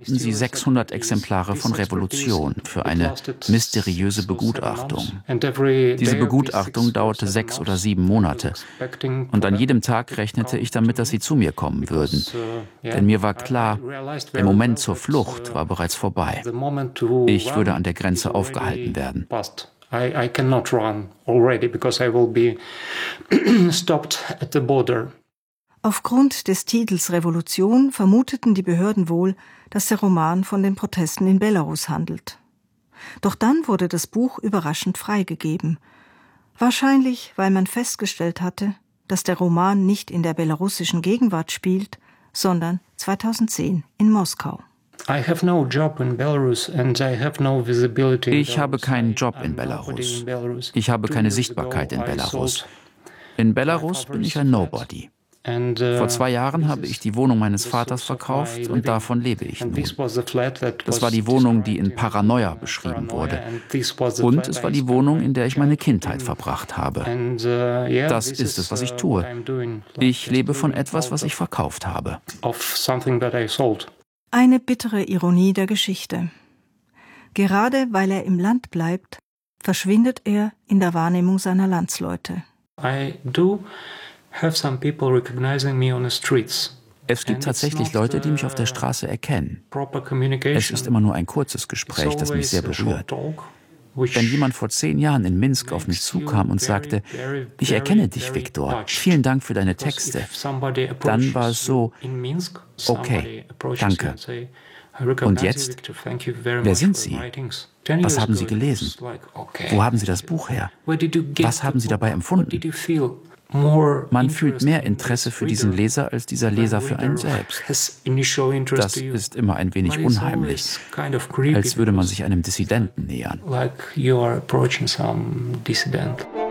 verlangten sie 600 Exemplare von Revolution für eine mysteriöse Begutachtung. Diese Begutachtung dauerte 6 oder 7 Monate. Und an jedem Tag rechnete ich damit, dass sie zu mir kommen würden. Denn mir war klar, der Moment zur Flucht war bereits vorbei. Ich würde an der Grenze aufgehalten werden. I cannot run already because I will be stopped at the border. Aufgrund des Titels Revolution vermuteten die Behörden wohl, dass der Roman von den Protesten in Belarus handelt. Doch dann wurde das Buch überraschend freigegeben. Wahrscheinlich, weil man festgestellt hatte, dass der Roman nicht in der belarussischen Gegenwart spielt, sondern 2010 in Moskau. Ich habe keinen Job in Belarus. Ich habe keine Sichtbarkeit in Belarus. In Belarus bin ich ein Nobody. Vor 2 Jahren habe ich die Wohnung meines Vaters verkauft und davon lebe ich nun. Das war die Wohnung, die in Paranoia beschrieben wurde. Und es war die Wohnung, in der ich meine Kindheit verbracht habe. Das ist es, was ich tue. Ich lebe von etwas, was ich verkauft habe. Eine bittere Ironie der Geschichte. Gerade weil er im Land bleibt, verschwindet er in der Wahrnehmung seiner Landsleute. Es gibt tatsächlich Leute, die mich auf der Straße erkennen. Es ist immer nur ein kurzes Gespräch, das mich sehr berührt. Wenn jemand vor 10 Jahren in Minsk auf mich zukam und sagte, ich erkenne dich, Viktor, vielen Dank für deine Texte, dann war es so, okay, danke. Und jetzt, wer sind Sie? Was haben Sie gelesen? Wo haben Sie das Buch her? Was haben Sie dabei empfunden? Man fühlt mehr Interesse für diesen Leser als dieser Leser für einen selbst. Das ist immer ein wenig unheimlich, als würde man sich einem Dissidenten nähern. Like you are approaching some dissident.